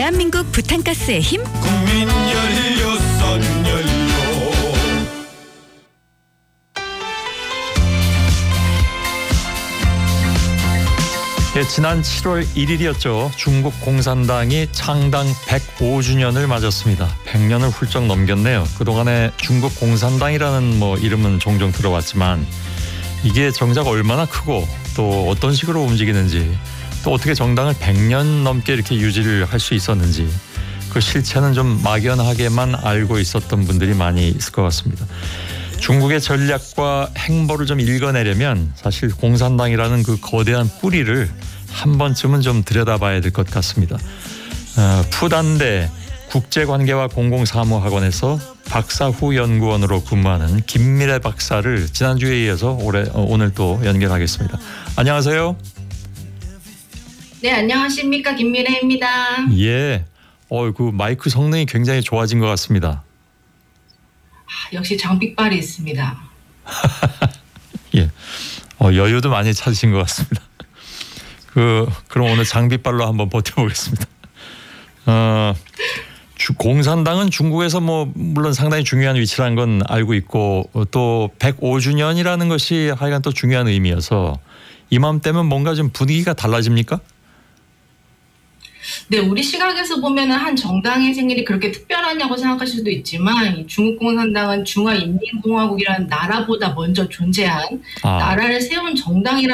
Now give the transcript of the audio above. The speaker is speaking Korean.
대한민국 부탄가스의 힘 국민 연료. 예, 지난 7월 1일이었죠. 중국 공산당이 창당 105주년을 맞았습니다. 100년을 훌쩍 넘겼네요. 그동안에 중국 공산당이라는 이름은 종종 들어왔지만 이게 정작 얼마나 크고 또 어떤 식으로 움직이는지 또 어떻게 정당을 100년 넘게 이렇게 유지를 할 수 있었는지 그 실체는 좀 막연하게만 알고 있었던 분들이 많이 있을 것 같습니다. 중국의 전략과 행보를 좀 읽어내려면 사실 공산당이라는 그 거대한 뿌리를 한 번쯤은 좀 들여다봐야 될 것 같습니다. 푸단대 국제관계와 공공사무학원에서 박사후 연구원으로 근무하는 김미래 박사를 지난주에 이어서 오늘 또 연결하겠습니다. 안녕하세요. 네, 안녕하십니까. 김미래입니다. 예, 그 마이크 성능이 굉장히 좋아진 것 같습니다. 역시 장빅발이 있습니다. 예, 여유도 많이 찾으신 것 같습니다. 그럼 오늘 장비빨로 한번 버텨보겠습니다. 공산당은 중국에서 물론 상당히 중요한 위치라는 건 알고 있고 또 105주년이라는 것이 하여간 또 중요한 의미여서 이맘때면 뭔가 좀 분위기가 달라집니까? 네, 우리 시각에서 보면은 한 정당의 생일이 그렇게 특별하냐고 생각하실 수도 있지만 이 중국 공산당은 중화인민공화국이라는 나라보다 먼저 존재한 나라를 세운 정당이라는